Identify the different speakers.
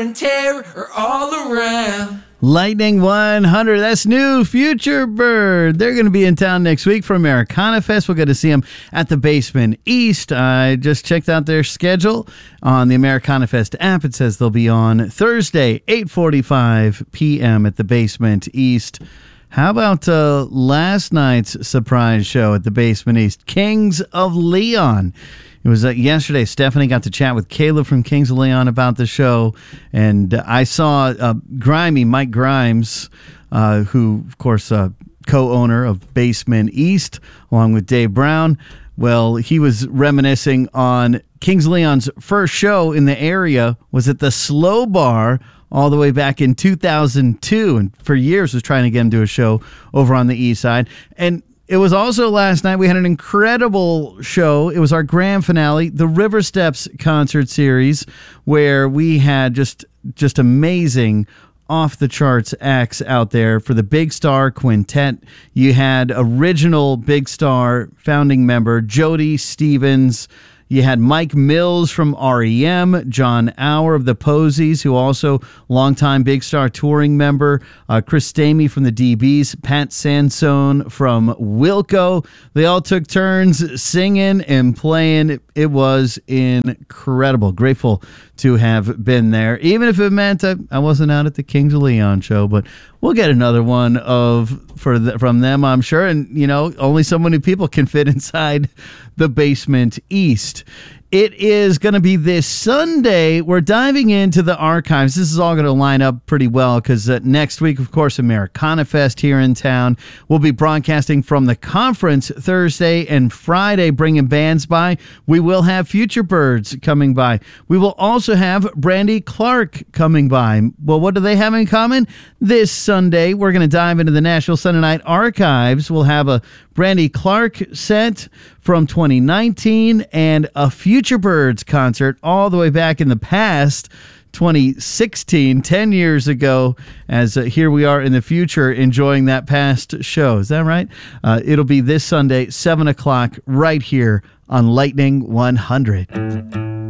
Speaker 1: and terror are all around.
Speaker 2: Lightning 100, that's new. Future Bird. They're going to be in town next week for Americana Fest. We'll get to see them at the Basement East. I just checked out their schedule on the Americana Fest app. It says they'll be on Thursday, 8:45 p.m. at the Basement East. How about last night's surprise show at the Basement East? Kings of Leon. It was yesterday. Stephanie got to chat with Caleb from Kings of Leon about the show, and I saw Mike Grimes, who, of course, co-owner of Basement East, along with Dave Brown. Well, he was reminiscing on Kings of Leon's first show in the area was at the Slow Bar all the way back in 2002, and for years was trying to get him to a show over on the east side. And it was also last night. We had an incredible show. It was our grand finale, the River Steps concert series, where we had just amazing off-the-charts acts out there for the Big Star Quintet. You had original Big Star founding member Jody Stevens. You had Mike Mills from REM, John Auer of the Posies, who also longtime Big Star touring member, Chris Stamey from the DBs, Pat Sansone from Wilco. They all took turns singing and playing. It was incredible. Grateful to have been there, even if it meant I wasn't out at the Kings of Leon show, but we'll get another one from them, I'm sure. And, only so many people can fit inside the Basement East. It is going to be this Sunday. We're diving into the archives. This is all going to line up pretty well because next week, of course, Americana Fest here in town. We'll be broadcasting from the conference Thursday and Friday, bringing bands by. We will have Future Birds coming by. We will also have Brandy Clark coming by. Well, what do they have in common? This Sunday, we're going to dive into the Nashville Sunday Night Archives. We'll have a Brandy Clark set from 2019 and a Future Birds concert all the way back in the past, 2016, 10 years ago, as here we are in the future enjoying that past show. Is that right? It'll be this Sunday, 7 o'clock, right here on Lightning 100.